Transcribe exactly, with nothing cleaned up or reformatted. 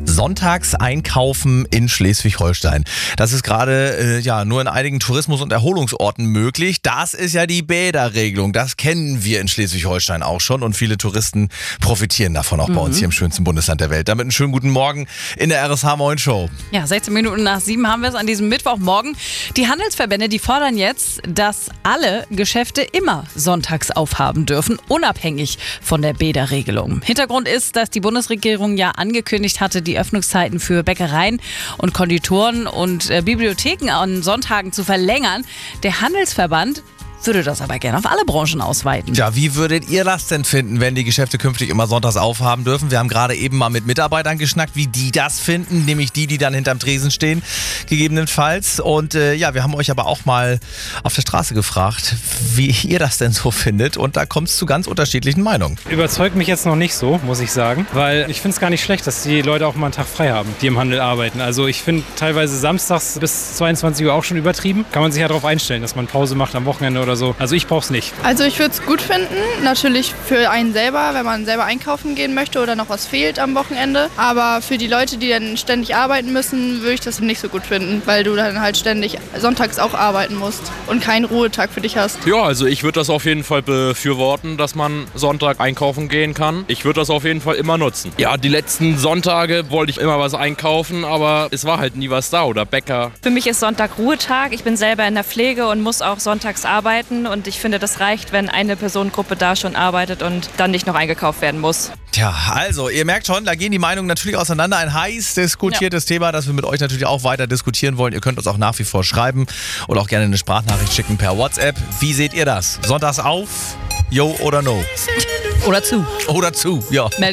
Sonntags einkaufen in Schleswig-Holstein. Das ist gerade äh, ja nur in einigen Tourismus- und Erholungsorten möglich. Das ist ja die Bäderregelung. Das kennen wir in Schleswig-Holstein auch schon und viele Touristen profitieren davon, auch bei mhm. uns hier im schönsten Bundesland der Welt. Damit einen schönen guten Morgen in der R S H Moin Show. Ja, sechzehn Minuten nach sieben haben wir es an diesem Mittwochmorgen. Die Handelsverbände, die fordern jetzt, dass alle Geschäfte immer sonntags aufhaben dürfen, unabhängig von der Bäderregelung. Hintergrund ist, dass die Bundesregierung ja angekündigt hatte, die Öffnungszeiten für Bäckereien und Konditoren und äh, Bibliotheken an Sonntagen zu verlängern. Der Handelsverband würde das aber gerne auf alle Branchen ausweiten. Ja, wie würdet ihr das denn finden, wenn die Geschäfte künftig immer sonntags aufhaben dürfen? Wir haben gerade eben mal mit Mitarbeitern geschnackt, wie die das finden, nämlich die, die dann hinterm Tresen stehen, gegebenenfalls. Und äh, ja, wir haben euch aber auch mal auf der Straße gefragt, wie ihr das denn so findet. Und da kommt es zu ganz unterschiedlichen Meinungen. Überzeugt mich jetzt noch nicht so, muss ich sagen, weil ich finde es gar nicht schlecht, dass die Leute auch mal einen Tag frei haben, die im Handel arbeiten. Also ich finde teilweise samstags bis zweiundzwanzig Uhr auch schon übertrieben. Kann man sich ja darauf einstellen, dass man Pause macht am Wochenende oder so. Also ich brauche es nicht. Also ich würde es gut finden, natürlich für einen selber, wenn man selber einkaufen gehen möchte oder noch was fehlt am Wochenende. Aber für die Leute, die dann ständig arbeiten müssen, würde ich das nicht so gut finden, weil du dann halt ständig sonntags auch arbeiten musst und keinen Ruhetag für dich hast. Ja, also ich würde das auf jeden Fall befürworten, dass man Sonntag einkaufen gehen kann. Ich würde das auf jeden Fall immer nutzen. Ja, die letzten Sonntage wollte ich immer was einkaufen, aber es war halt nie was da oder Bäcker. Für mich ist Sonntag Ruhetag. Ich bin selber in der Pflege und muss auch sonntags arbeiten. Und ich finde, das reicht, wenn eine Personengruppe da schon arbeitet und dann nicht noch eingekauft werden muss. Tja, also ihr merkt schon, da gehen die Meinungen natürlich auseinander. Ein heiß diskutiertes ja. Thema, das wir mit euch natürlich auch weiter diskutieren wollen. Ihr könnt uns auch nach wie vor schreiben oder auch gerne eine Sprachnachricht schicken per WhatsApp. Wie seht ihr das? Sonntags auf? Yo oder no? Oder zu. Oder zu, ja.